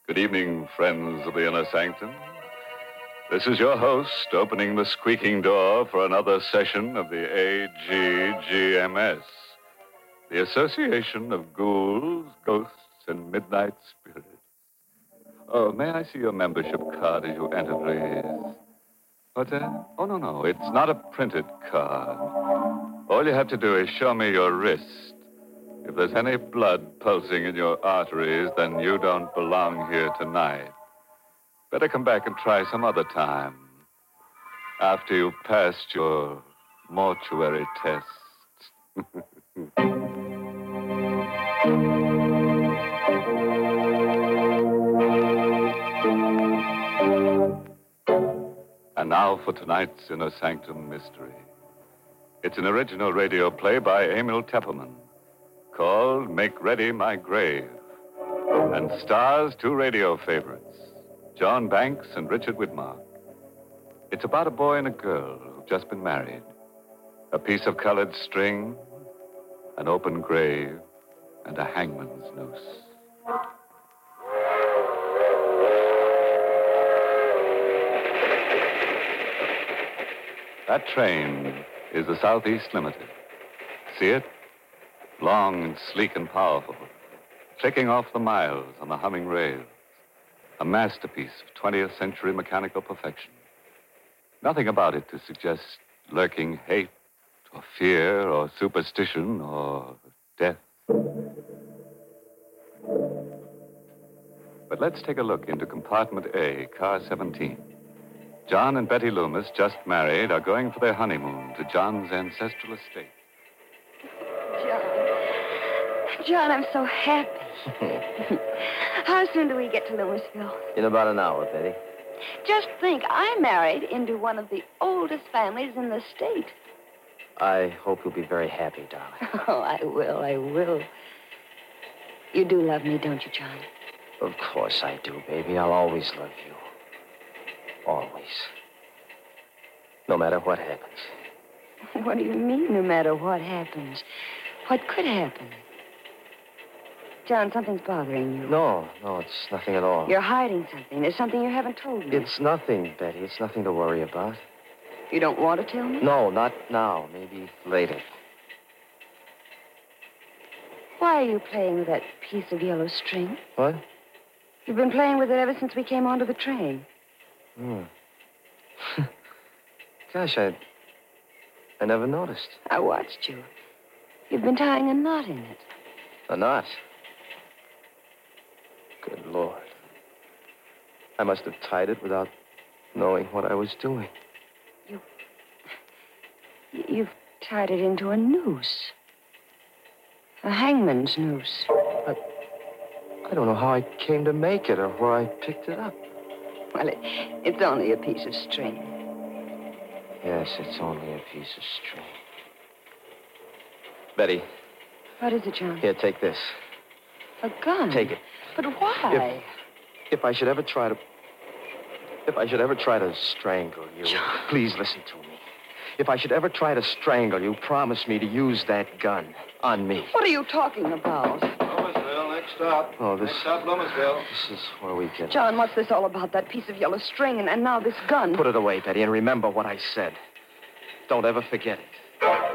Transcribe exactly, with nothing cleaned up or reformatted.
Good evening, friends of the Inner Sanctum. This is your host opening the squeaking door for another session of the A G G M S, the Association of Ghouls, Ghosts, and Midnight Spirits. Oh, may I see your membership card as you enter, please? What's that? Oh, no, no, it's not a printed card. All you have to do is show me your wrist. If there's any blood pulsing in your arteries, then you don't belong here tonight. Better come back and try some other time. After you've passed your mortuary test. And now for tonight's Inner Sanctum Mystery. It's an original radio play by Emil Tepperman called Make Ready My Grave, and stars two radio favorites, John Banks and Richard Widmark. It's about a boy and a girl who've just been married. A piece of colored string, an open grave, and a hangman's noose. That train is the Southeast Limited. See it? Long and sleek and powerful, clicking off the miles on the humming rails. A masterpiece of twentieth century mechanical perfection. Nothing about it to suggest lurking hate or fear or superstition or death. But let's take a look into compartment A, car seventeen. John and Betty Loomis, just married, are going for their honeymoon to John's ancestral estate. John, I'm so happy. How soon do we get to Louisville? In about an hour, Betty. Just think, I married into one of the oldest families in the state. I hope you'll be very happy, darling. Oh, I will, I will. You do love me, don't you, John? Of course I do, baby. I'll always love you. Always. No matter what happens. What do you mean, no matter what happens? What could happen? John, something's bothering you. No, no, it's nothing at all. You're hiding something. There's something you haven't told me. It's nothing, Betty. It's nothing to worry about. You don't want to tell me? No, not now. Maybe later. Why are you playing with that piece of yellow string? What? You've been playing with it ever since we came onto the train. Hmm. Gosh, I... I never noticed. I watched you. You've been tying a knot in it. A knot? Good Lord. I must have tied it without knowing what I was doing. You... You've tied it into a noose. A hangman's noose. I... I don't know how I came to make it or where I picked it up. Well, it, it's only a piece of string. Yes, it's only a piece of string. Betty. What is it, John? Here, take this. A gun? Take it. But why? If, if I should ever try to... If I should ever try to strangle you... John. Please listen to me. If I should ever try to strangle you, promise me to use that gun on me. What are you talking about? Louisville, next stop. Oh, this... Next stop, Louisville. This is where we get... John, what's this all about? That piece of yellow string and, and now this gun. Put it away, Betty, and remember what I said. Don't ever forget it.